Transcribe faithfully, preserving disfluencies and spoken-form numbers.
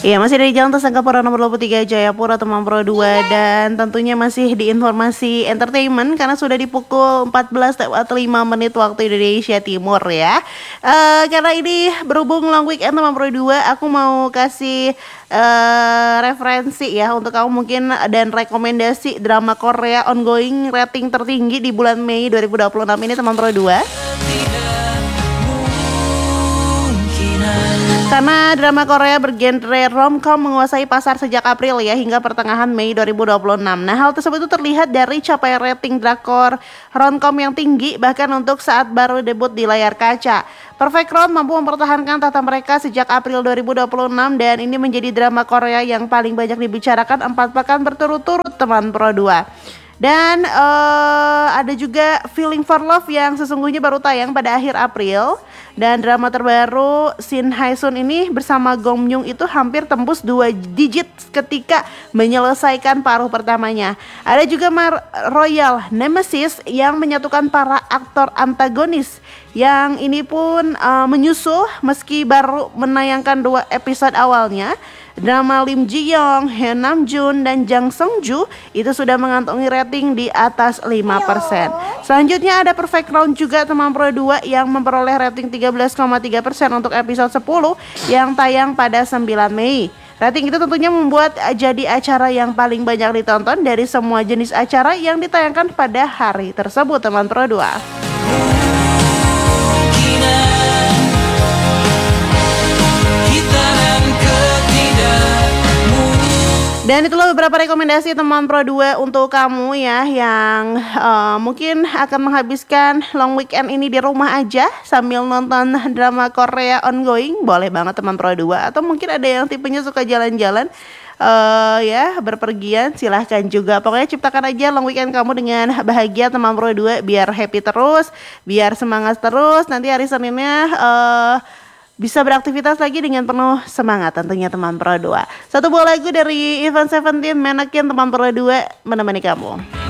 Iya, masih dari Jalan Tasangkapura nomor dua puluh tiga Jayapura teman Pro dua. Dan tentunya masih di informasi entertainment karena sudah di pukul empat belas lewat lima menit waktu Indonesia Timur ya. Eh karena ini berhubung long weekend teman Pro dua, aku mau kasih eh referensi ya untuk kamu mungkin dan rekomendasi drama Korea ongoing rating tertinggi di bulan Mei dua ribu dua puluh enam ini teman Pro dua. Karena drama Korea bergenre romcom menguasai pasar sejak April ya hingga pertengahan Mei dua ribu dua puluh enam. Nah, hal tersebut itu terlihat dari capaian rating drakor romcom yang tinggi bahkan untuk saat baru debut di layar kaca. Perfect Round mampu mempertahankan tahta mereka sejak April dua ribu dua puluh enam dan ini menjadi drama Korea yang paling banyak dibicarakan empat pekan berturut-turut teman Pro dua. Dan uh, ada juga Feeling for Love yang sesungguhnya baru tayang pada akhir April. Dan drama terbaru Shin Hae Sun ini bersama Gong Myung itu hampir tembus dua digit ketika menyelesaikan paruh pertamanya. Ada juga Mar Royal Nemesis yang menyatukan para aktor antagonis. Yang ini pun uh, menyusul meski baru menayangkan dua episode awalnya. Drama Lim Ji Young, Hye Nam Jun, dan Jang Sung Ju itu sudah mengantongi rating di atas lima persen. Selanjutnya ada Perfect Round juga teman Pro dua yang memperoleh rating tiga belas koma tiga persen untuk episode sepuluh yang tayang pada sembilan Mei. Rating itu tentunya membuat jadi acara yang paling banyak ditonton dari semua jenis acara yang ditayangkan pada hari tersebut teman Pro dua. Dan itulah beberapa rekomendasi teman Pro dua untuk kamu ya yang uh, mungkin akan menghabiskan long weekend ini di rumah aja sambil nonton drama Korea ongoing. Boleh banget teman Pro dua. Atau mungkin ada yang tipenya suka jalan-jalan uh, ya berpergian, silahkan juga. Pokoknya ciptakan aja long weekend kamu dengan bahagia teman Pro dua biar happy terus, biar semangat terus. Nanti hari Seninnya uh, bisa beraktivitas lagi dengan penuh semangat tentunya teman Pro dua. Satu buah lagu dari Ivan Seventeen, Menakin teman Pro dua menemani kamu.